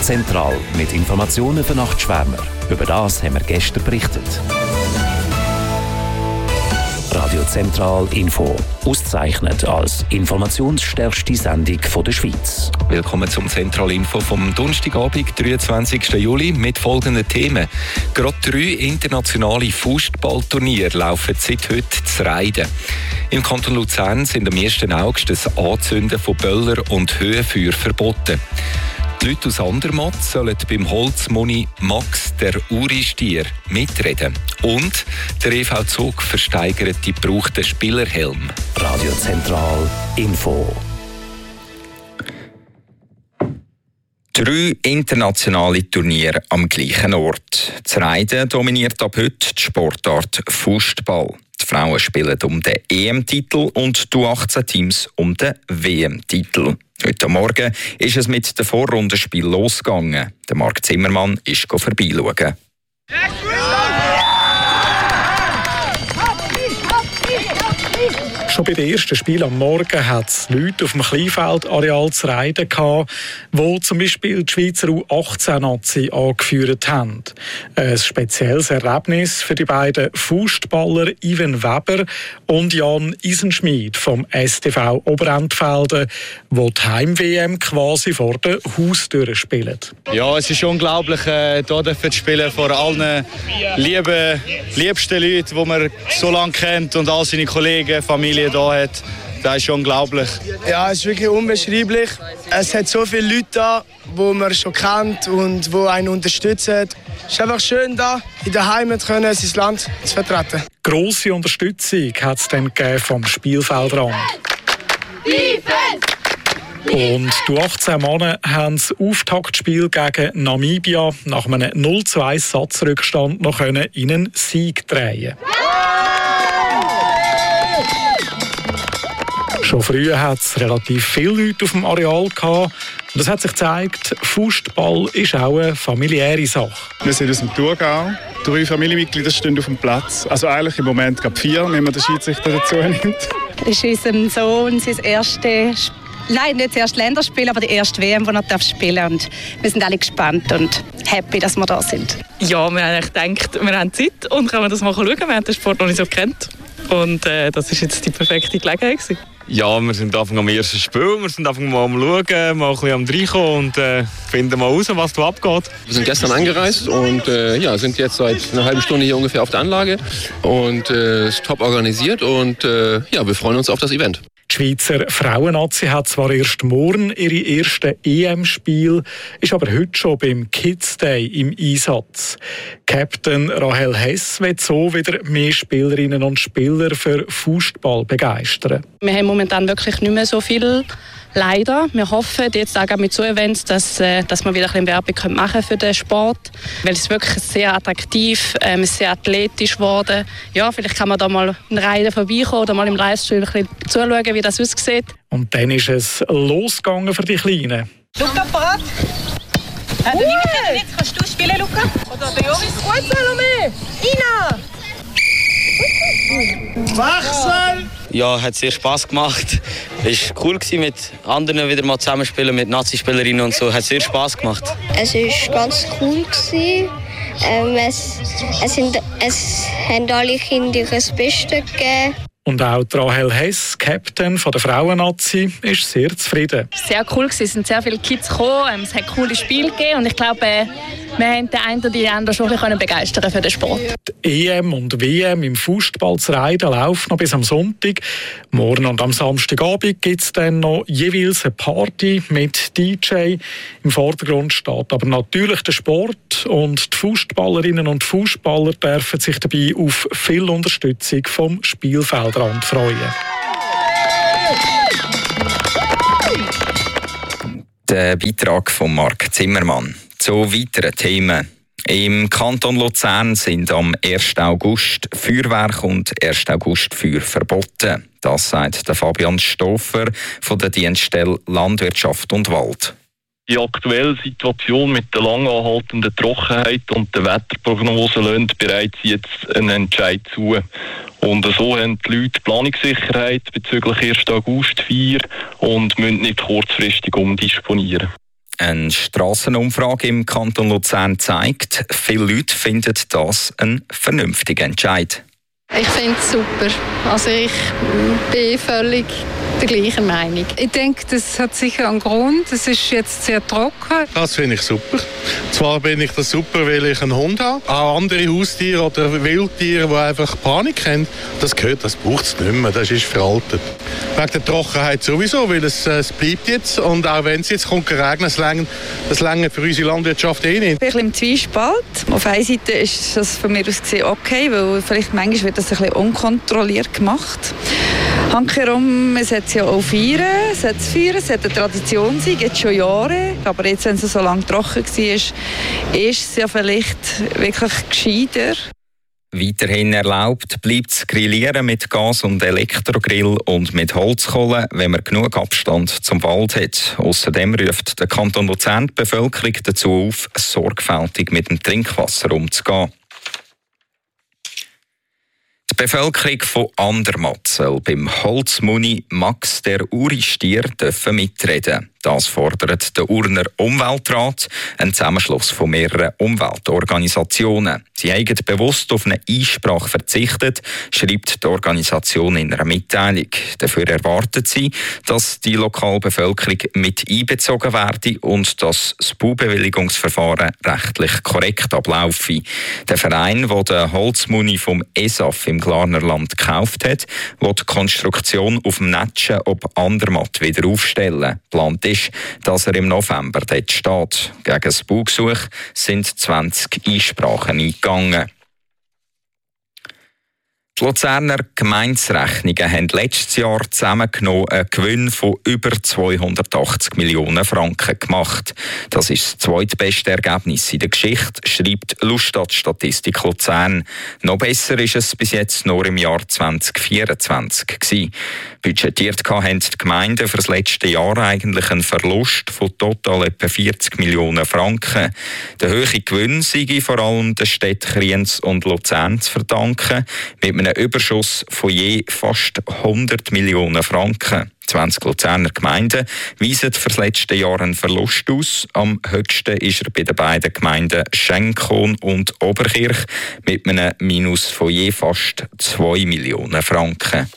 Zentral mit Informationen für Nachtschwärmer. Über das haben wir gestern berichtet. Radio Zentral Info. Ausgezeichnet als informationsstärkste Sendung der Schweiz. Willkommen zum Zentral Info vom Donnerstagabend, 23. Juli, mit folgenden Themen. Gerade 3 internationale Fußballturniere laufen seit heute zu Reiden. Im Kanton Luzern sind am 1. August das Anzünden von Böller und Höhenfeuer verboten. Die Leute aus Andermatt sollen beim Holzmoni Max der Uri-Stier mitreden. Und der EV Zug versteigert die gebrauchten Spielerhelm. Radio Zentral Info. 3 internationale Turniere am gleichen Ort. Das Reiten dominiert ab heute die Sportart Fußball. Die Frauen spielen um den EM-Titel und die U18-Teams um den WM-Titel. Heute Morgen ist es mit dem Vorrundenspiel losgegangen. Der Marc Zimmermann ist vorbeischauen. Schon bei den ersten Spielen am Morgen hat es Leute auf dem Kleinfeldareal zu Reiten gehabt, die zum Beispiel die Schweizer U18-Nazi angeführt haben. Ein spezielles Erlebnis für die beiden Fußballer Ivan Weber und Jan Isenschmid vom STV Oberentfelden, die die Heim-WM quasi vor der Haustür spielen. Ja, es ist unglaublich, hier zu spielen vor allen liebsten Leuten, die man so lange kennt und all seine Kollegen, Familie hier hat. Das ist unglaublich. Ja, es ist wirklich unbeschreiblich. Es hat so viele Leute da, die man schon kennt und die einen unterstützen. Es ist einfach schön, da in der Heimat sein Land zu vertreten. Grosse Unterstützung hat es dann vom Spielfeldrand. Und die 18 Männer haben das Auftaktspiel gegen Namibia nach einem 0:1 Satzrückstand noch in einen Sieg drehen. Schon früher hat es relativ viele Leute auf dem Areal gehabt. Und es hat sich gezeigt, Fußball ist auch eine familiäre Sache. Wir sind aus dem Thurgau. 3 Familienmitglieder stehen auf dem Platz. Also eigentlich im Moment gerade 4, wenn man den Schiedsrichter dazu nimmt. Es ist unserem Sohn sein erstes Nein, nicht das erste Länderspiel, aber die erste WM, die er spielen darf. Und wir sind alle gespannt und happy, dass wir da sind. Ja, wir haben eigentlich gedacht, wir haben Zeit und können das mal schauen. Wir haben den Sport noch nicht so gekannt. Und das war jetzt die perfekte Gelegenheit. Ja, wir sind Anfang am ersten Spiel, wir sind Anfang mal am Schauen, mal ein bisschen am Reinkommen und finden mal raus, was da abgeht. Wir sind gestern angereist und sind jetzt seit einer halben Stunde hier ungefähr auf der Anlage und ist top organisiert und wir freuen uns auf das Event. Die Schweizer Frauennazi hat zwar erst morgen ihre ersten EM-Spiel, ist aber heute schon beim Kids Day im Einsatz. Captain Rahel Hess will so wieder mehr Spielerinnen und Spieler für Fußball begeistern. Wir haben momentan wirklich nicht mehr so viel. Leider. Wir hoffen jetzt auch mit so Events, dass wir wieder ein bisschen Werbung machen für den Sport. Weil es wirklich sehr attraktiv, sehr athletisch geworden. Ja, vielleicht kann man da mal in Reiten vorbeikommen oder mal im Livestream ein bisschen zuschauen, wie das aussieht. Und dann ist es losgegangen für die Kleinen. Luca, parat? Du nimmst jetzt, kannst du spielen, Luca? Oder der Joris? Gut, Salome! Ina! Wachsel! Ja, hat sehr Spass gemacht. Es war cool, mit anderen wieder mal zusammenspielen, mit Nazi-Spielerinnen und so. Hat sehr Spass gemacht. Es war ganz cool. Es haben alle Kinder das Beste gegeben. Und auch Rahel Hess, Captain der Frauennazi, ist sehr zufrieden. Es war sehr cool, es sind sehr viele Kids gekommen, es hat coole Spiele gegeben und ich glaube, wir haben den einen oder die anderen schon ein bisschen begeistern für den Sport. Die EM und WM im Fußball zu Reiten laufen noch bis am Sonntag. Morgen und am Samstagabend gibt es dann noch jeweils eine Party mit DJ. Im Vordergrund steht aber natürlich der Sport und die Fußballerinnen und Fußballer dürfen sich dabei auf viel Unterstützung vom Spielfeldrand freuen. Der Beitrag von Marc Zimmermann. Zu weiteren Themen. Im Kanton Luzern sind am 1. August Feuerwerk und 1. August Feuer verboten. Das sagt der Fabian Stoffer von der Dienststelle Landwirtschaft und Wald. Die aktuelle Situation mit der lang anhaltenden Trockenheit und der Wetterprognose lässt bereits jetzt einen Entscheid zu. Und so haben die Leute Planungssicherheit bezüglich 1. August 4 und müssen nicht kurzfristig umdisponieren. Eine Strassenumfrage im Kanton Luzern zeigt, viele Leute finden das ein vernünftiger Entscheid. Ich finde es super. Also ich bin völlig der gleichen Meinung. Ich denke, das hat sicher einen Grund. Es ist jetzt sehr trocken. Das finde ich super. Zwar finde ich das super, weil ich einen Hund habe. Auch andere Haustiere oder Wildtiere, die einfach Panik haben, das braucht es nicht mehr. Das ist veraltet. Wegen der Trockenheit sowieso, weil es bleibt jetzt. Und auch wenn es jetzt kommt regnen, das reicht für unsere Landwirtschaft nicht. Ich bin ein bisschen im Zwiespalt. Auf einer Seite ist das von mir aus gesehen okay, weil vielleicht manchmal wird das ein bisschen unkontrolliert gemacht. Handkehrum, es hat ja auch Feiern, es hat eine Tradition sein, jetzt schon Jahre. Aber jetzt, wenn es so lange trocken war, ist es ja vielleicht wirklich gescheiter. Weiterhin erlaubt bleibt das Grillieren mit Gas- und Elektrogrill und mit Holzkohle, wenn man genug Abstand zum Wald hat. Außerdem ruft der Kanton Luzern die Bevölkerung dazu auf, sorgfältig mit dem Trinkwasser umzugehen. Die Bevölkerung von Andermatt soll beim Holzmuni Max der Uri-Stier mitreden. Das fordert der Urner Umweltrat, ein Zusammenschluss von mehreren Umweltorganisationen. Sie haben bewusst auf eine Einsprache verzichtet, schreibt die Organisation in einer Mitteilung. Dafür erwartet sie, dass die Lokalbevölkerung mit einbezogen werde und dass das Baubewilligungsverfahren rechtlich korrekt ablaufe. Der Verein, der den Holzmuni vom ESAF im Glarnerland gekauft hat, will die Konstruktion auf dem Netschen ob Andermatt wieder aufstellen. Plant ist, dass er im November dort steht. Gegen das Baugesuch sind 20 Einsprachen eingegangen. Die Luzerner Gemeinderechnungen haben letztes Jahr zusammengenommen einen Gewinn von über 280 Millionen Franken gemacht. Das ist das zweitbeste Ergebnis in der Geschichte, schreibt Lustat Statistik Luzern. Noch besser ist es bis jetzt nur im Jahr 2024 gewesen. Budgetiert haben die Gemeinden für das letzte Jahr eigentlich einen Verlust von total etwa 40 Millionen Franken. Der hohe Gewinn sei vor allem den Städten Kriens und Luzern zu verdanken, mit einem Überschuss von je fast 100 Millionen Franken. 20 Luzerner Gemeinden weisen für das letzte Jahr einen Verlust aus. Am höchsten ist er bei den beiden Gemeinden Schenkon und Oberkirch mit einem Minus von je fast 2 Millionen Franken.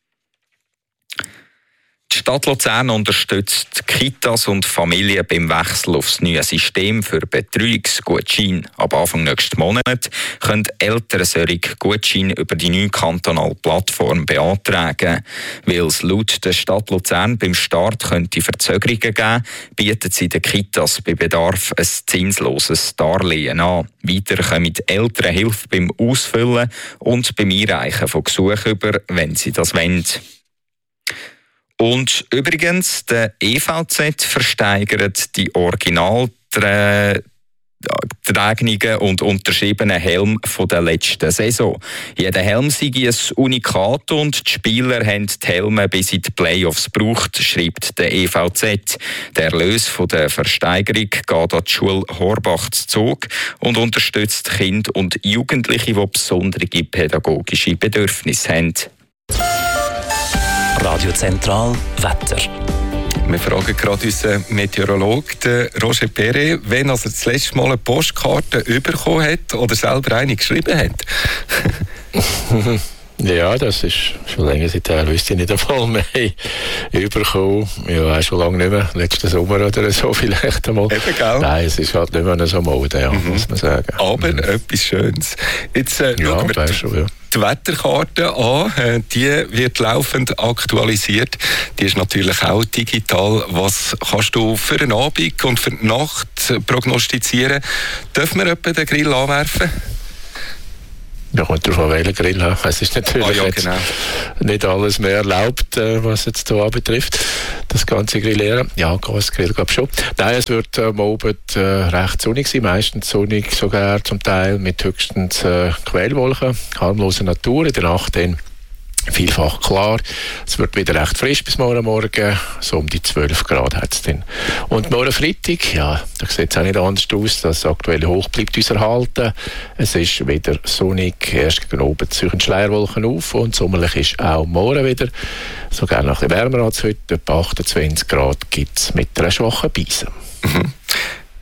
Die Stadt Luzern unterstützt Kitas und Familien beim Wechsel auf das neue System für Betreuungsgutscheine. Ab Anfang nächsten Monat können Eltern solche Gutscheine über die neue kantonale Plattform beantragen. Weil es laut der Stadt Luzern beim Start könnte Verzögerungen geben, bietet sie den Kitas bei Bedarf ein zinsloses Darlehen an. Weiter kommen die Eltern Hilfe beim Ausfüllen und beim Einreichen von Gesuchen über, wenn sie das wollen. Und übrigens, der EVZ versteigert die originaltragenden und unterschriebenen Helme von der letzten Saison. Jeder Helm sei ein Unikat und die Spieler haben die Helme bis in die Playoffs gebraucht, schreibt der EVZ. Der Erlös von der Versteigerung geht an die Schule Horbach zu Zug und unterstützt Kinder und Jugendliche, die besondere pädagogische Bedürfnisse haben. Radio Zentral Wetter. Wir fragen gerade unseren Meteorologen, Roger Perret, wenn er das letzte Mal eine Postkarte bekommen hat oder selber eine geschrieben hat. Ja, das ist schon länger seither, wüsste ich nicht einmal mehr überkommen. Ja, schon lange nicht mehr. Letzten Sommer oder so vielleicht einmal. Eben, gell? Nein, es ist halt nicht mehr so Mode, ja, muss man sagen. Aber etwas Schönes. Jetzt schauen wir die Wetterkarte an. Die wird laufend aktualisiert. Die ist natürlich auch digital. Was kannst du für den Abend und für die Nacht prognostizieren? Dürfen wir etwa den Grill anwerfen? Ja, kommt darauf an, welchen Grill haben. Es ist natürlich nicht alles mehr erlaubt, was jetzt hier anbetrifft, das ganze Grillieren. Ja, Gasgrill glaube ich schon. Nein, es wird am Abend recht sonnig sein, meistens sonnig sogar zum Teil mit höchstens Quellwolken, harmlose Natur, in der Nacht dann vielfach klar. Es wird wieder recht frisch bis morgen, so um die 12 Grad hat es dann. Und morgen Freitag, ja, da sieht es auch nicht anders aus. Das aktuelle Hoch bleibt uns erhalten. Es ist wieder sonnig, erst gegen oben ziehen Schleierwolken auf und sommerlich ist auch morgen wieder. Sogar noch ein bisschen wärmer als heute, etwa 28 Grad gibt es mit einer schwachen Beise.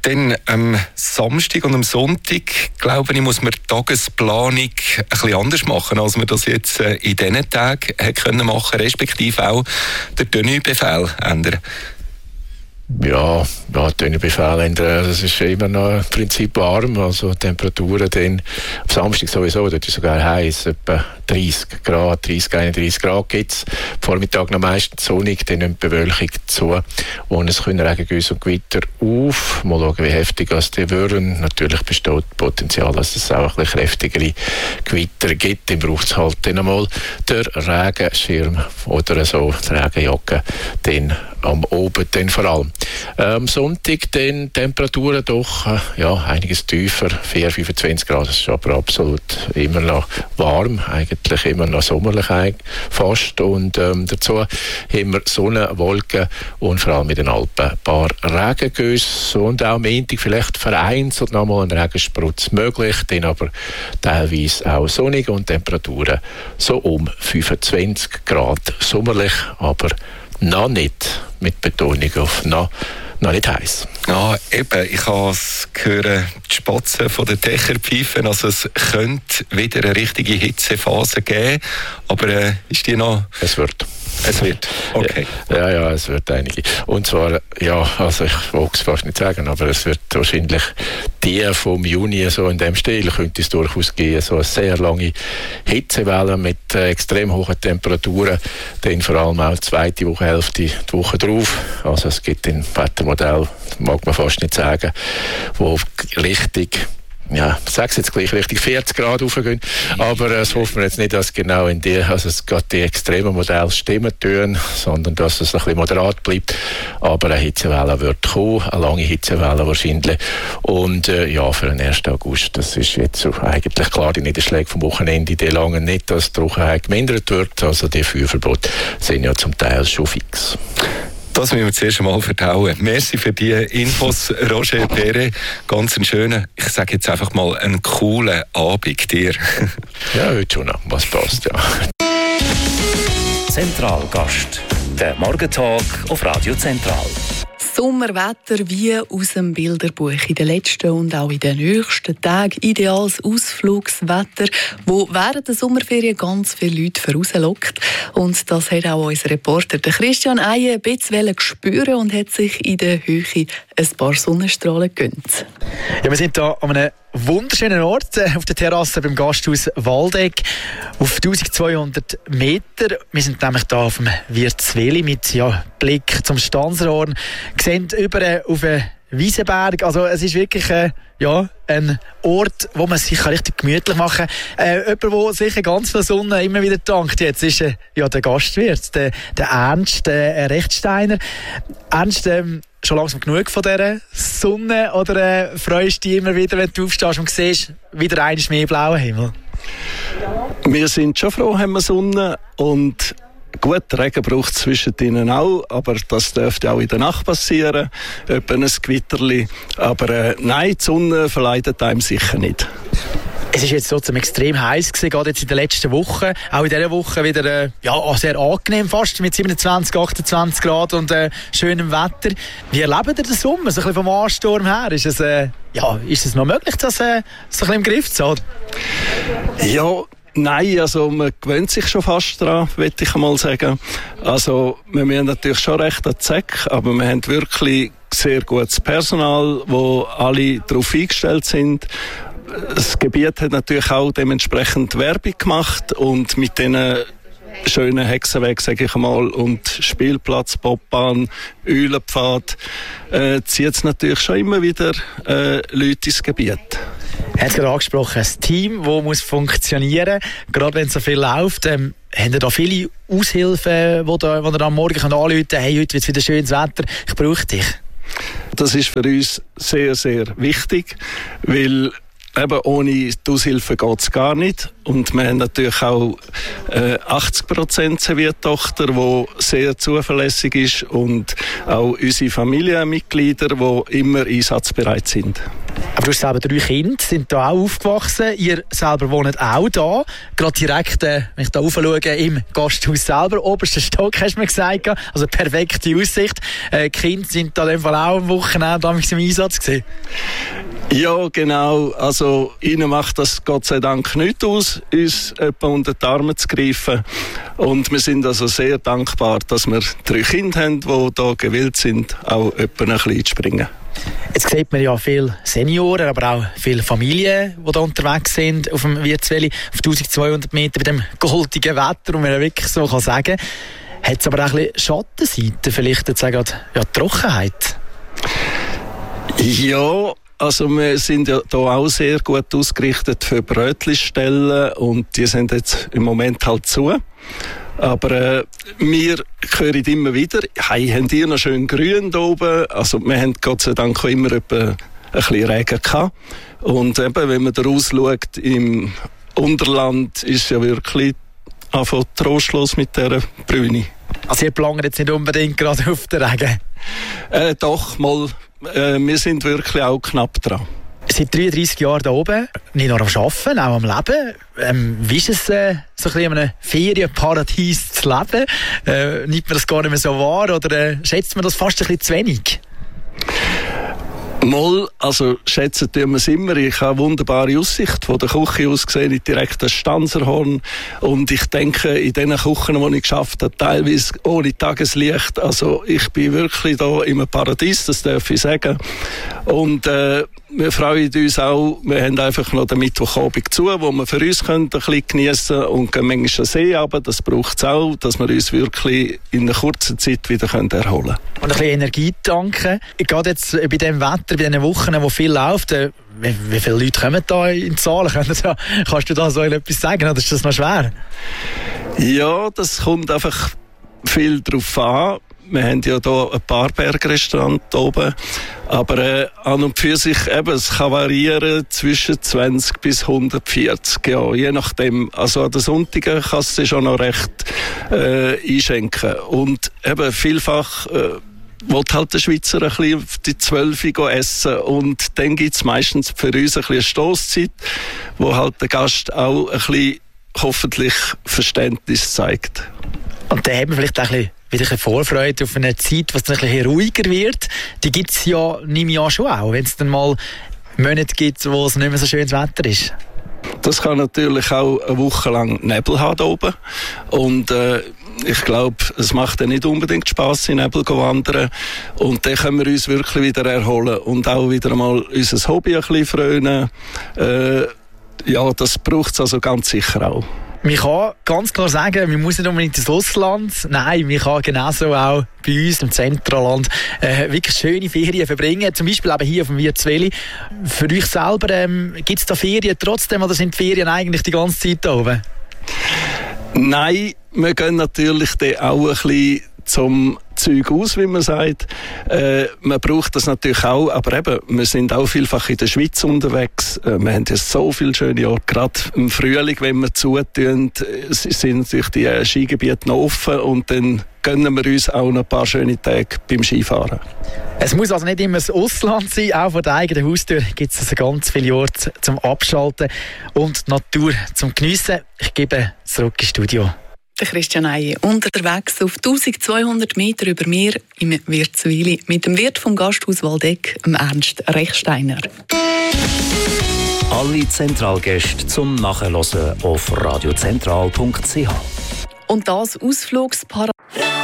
Dann am Samstag und am Sonntag, glaube ich, muss man die Tagesplanung ein bisschen anders machen, als wir das jetzt in diesen Tagen können machen, respektive auch den Tenue-Befehl ändern. Ja, Tönebefehl ändern, das ist immer noch im Prinzip warm, also Temperaturen dann am Samstag sowieso, dort ist sogar heiß, etwa 30 Grad, 30, 31 Grad gibt es. Vormittag noch meistens sonnig, dann nimmt die Bewölkung zu und es können Regengüsse und Gewitter auf. Mal schauen, wie heftig die würden. Natürlich besteht Potenzial, dass es auch ein bisschen kräftigere Gewitter gibt. Dann braucht es halt dann einmal den Regenschirm oder so, die Regenjacke, dann am Oben dann vor allem. Am Sonntag dann Temperaturen doch einiges tiefer, 4, 25 Grad, das ist aber absolut immer noch warm, eigentlich immer noch sommerlich fast. Und dazu haben wir Sonne, Wolken und vor allem in den Alpen ein paar Regengüsse und auch am Montag vielleicht vereinzelt nochmal ein Regensprutz möglich, dann aber teilweise auch sonnig und Temperaturen so um 25 Grad sommerlich, aber noch nicht, mit Betonung auf noch nicht heiß. Ja, eben, ich habe es gehört, die Spatzen von den Dächern pfeifen, also es könnte wieder eine richtige Hitzephase geben, aber ist die noch... Es wird, okay. Ja, es wird einige. Und zwar, also ich will es fast nicht sagen, aber es wird wahrscheinlich die vom Juni so in dem Stil, könnte es durchaus gehen, so eine sehr lange Hitzewelle mit extrem hohen Temperaturen, dann vor allem auch die zweite Wochenhälfte, die Woche drauf. Also es gibt ein Wettermodell, mag man fast nicht sagen, wo richtig... Ja, ich sage es jetzt gleich richtig, 40 Grad raufgehen. Aber das hoffen wir jetzt nicht, dass genau es gerade die extremen Modelle stimmen tun, sondern dass es ein bisschen moderat bleibt. Aber eine Hitzewelle wird kommen, eine lange Hitzewelle wahrscheinlich. Und für den 1. August, das ist jetzt so eigentlich klar, die Niederschläge vom Wochenende, die langen nicht, dass die Trockenheit gemindert wird. Also die Feuerverbote sind ja zum Teil schon fix. Das müssen wir zuerst einmal verdauen. Merci für die Infos, Roger Perret. Ganz einen schönen, ich sage jetzt einfach mal, einen coolen Abend dir. Ja, heute schon noch. Was passt, ja. Zentralgast. Der Morgentalk auf Radio Zentral. Sommerwetter wie aus dem Bilderbuch. In den letzten und auch in den nächsten Tagen ideales Ausflugswetter, wo während der Sommerferien ganz viele Leute vorauslockt. Und das hat auch unser Reporter Christian Eiye ein bisschen spüren und hat sich in der Höhe ein paar Sonnenstrahlen gegönnt. Ja, wir sind hier an einem wunderschönen Ort, auf der Terrasse beim Gasthaus Waldeck, auf 1200 Meter. Wir sind nämlich hier auf dem Wirtsweli mit Blick zum Stanserhorn. Wir sehen über auf den Wiesenberg. Also es ist wirklich ein Ort, wo man sich richtig gemütlich machen kann. Jemand, der sicher ganz viel Sonne immer wieder dankt jetzt, ist der Gastwirt, der Ernst Rechtsteiner. Ernst, schon langsam genug von dieser Sonne oder freust du dich immer wieder, wenn du aufstehst und siehst, wieder einmal mehr blauen Himmel? Wir sind schon froh, haben wir Sonne und gut, Regen braucht es zwischendrin auch, aber das dürfte auch in der Nacht passieren, etwa ein Gewitterli. Aber nein, die Sonne verleidet einem sicher nicht. Es ist jetzt trotzdem extrem heiß gewesen, gerade jetzt in den letzten Wochen. Auch in dieser Woche wieder sehr angenehm fast, mit 27, 28 Grad und schönem Wetter. Wie erlebt ihr den Sommer, so ein bisschen vom Ansturm her? Ist es noch möglich, das so ein bisschen im Griff zu haben? Ja, nein, also man gewöhnt sich schon fast daran, würde ich mal sagen. Also wir müssen natürlich schon recht an die Säcke, aber wir haben wirklich sehr gutes Personal, wo alle darauf eingestellt sind. Das Gebiet hat natürlich auch dementsprechend Werbung gemacht und mit diesen schönen Hexenweg, sage ich mal, und Spielplatz, Bobbahn, Eulenpfad, zieht es natürlich schon immer wieder Leute ins Gebiet. Er hat es gerade angesprochen, ein Team, das muss funktionieren, gerade wenn es so viel läuft. Haben ihr da viele Aushilfen, die ihr am Morgen anrufen können, hey, heute wird es wieder schönes Wetter, ich brauche dich? Das ist für uns sehr, sehr wichtig, weil eben ohne die Aushilfe geht es gar nicht. Und wir haben natürlich auch 80% Serviertochter, die sehr zuverlässig ist und auch unsere Familienmitglieder, die immer einsatzbereit sind. Aber du hast selber 3 Kinder, sind da auch aufgewachsen. Ihr selber wohnt auch da. Gerade direkt, wenn ich da raufschaue, im Gasthaus selber. Oberster Stock, hast du mir gesagt. Also perfekte Aussicht. Die Kinder sind da in dem Fall auch am Wochenende im Einsatz gewesen. Ja, genau. Also ihnen macht das Gott sei Dank nicht aus, uns etwa unter die Arme zu greifen. Und wir sind also sehr dankbar, dass wir 3 Kinder haben, die hier gewillt sind, auch etwa ein bisschen zu springen. Jetzt sieht man ja viele Senioren, aber auch viele Familien, die da unterwegs sind auf dem Wirtsweli, auf 1200 Meter bei dem goldigen Wetter, und man ja wirklich so kann sagen. Hat es aber auch ein bisschen Schattenseiten, vielleicht jetzt auch gerade, ja, die Trockenheit? Ja, also wir sind ja hier auch sehr gut ausgerichtet für Brötchenstellen und die sind jetzt im Moment halt zu. Aber wir hören immer wieder, hey, habt ihr noch schön grün hier oben? Also wir haben Gott sei Dank auch immer etwa ein bisschen Regen gehabt. Und eben, wenn man da rausschaut, im Unterland ist ja wirklich einfach trostlos mit dieser Brüne. Also ihr planen jetzt nicht unbedingt gerade auf den Regen? Doch, mal. Wir sind wirklich auch knapp dran. Seit 33 Jahren hier oben, nicht nur am Arbeiten, auch am Leben. Wie ist es, so ein bisschen in einem Ferienparadies zu leben? Nimmt man das gar nicht mehr so wahr oder schätzt man das fast ein bisschen zu wenig? Mal, also schätzen tun wir es immer. Ich habe eine wunderbare Aussicht von der Küche aus gesehen, direkt das Stanzerhorn. Und ich denke, in den Küchen, die ich geschafft habe, teilweise ohne Tageslicht. Also ich bin wirklich da im Paradies, das darf ich sagen. Und wir freuen uns auch, wir haben einfach noch den Mittwochabend zu, wo wir für uns ein bisschen geniessen können und gehen manchmal an See runter. Das braucht es auch, dass wir uns wirklich in einer kurzen Zeit wieder erholen können. Und ein bisschen Energie tanken. Gerade jetzt bei diesem Wetter, bei diesen Wochen, wo viel läuft, wie viele Leute kommen da in Zahlen? Kannst du da so etwas sagen, oder ist das noch schwer? Ja, das kommt einfach viel darauf an. Wir haben ja hier ein paar Bergrestaurants oben, aber an und für sich eben, es kann variieren zwischen 20 bis 140, ja, je nachdem. Also an den Sonntagen kannst du schon noch recht einschenken. Und eben vielfach will halt der Schweizer ein bisschen auf die 12 Uhr essen und dann gibt es meistens für uns ein bisschen eine Stosszeit, wo halt der Gast auch ein bisschen hoffentlich Verständnis zeigt. Und dann haben wir vielleicht auch ein bisschen wieder eine Vorfreude auf eine Zeit, was dann ein bisschen ruhiger wird. Die gibt es ja, nehme ich an, schon auch, wenn es dann mal Monate gibt, wo es nicht mehr so schönes Wetter ist. Das kann natürlich auch eine Woche lang Nebel haben hier oben. Und ich glaube, es macht dann nicht unbedingt Spass, in Nebel zu wandern. Und dann können wir uns wirklich wieder erholen und auch wieder mal unser Hobby ein bisschen frönen. Ja, das braucht es also ganz sicher auch. Man kann ganz klar sagen, man muss nicht unbedingt ins Ausland. Nein, man kann genauso auch bei uns im Zentralland wirklich schöne Ferien verbringen. Zum Beispiel eben hier auf dem Wirtsweli. Für euch selber, gibt es da Ferien trotzdem oder sind die Ferien eigentlich die ganze Zeit da oben? Nein, wir gehen natürlich dann auch ein bisschen zum Zeug aus, wie man sagt. Man braucht das natürlich auch, aber eben, wir sind auch vielfach in der Schweiz unterwegs. Wir haben ja so viele schöne Orte. Gerade im Frühling, wenn wir zutun, sind natürlich die Skigebiete noch offen und dann gönnen wir uns auch noch ein paar schöne Tage beim Skifahren. Es muss also nicht immer das Ausland sein, auch vor der eigenen Haustür gibt es also ganz viele Orte zum Abschalten und die Natur zum Geniessen. Ich gebe zurück ins Studio. Der Christian Eije unterwegs auf 1200 Meter über Meer im Wirtswili mit dem Wirt vom Gasthaus Waldeck, Ernst Rechsteiner. Alle Zentralgäste zum Nachhören auf radiozentral.ch. Und das Ausflugsparadies.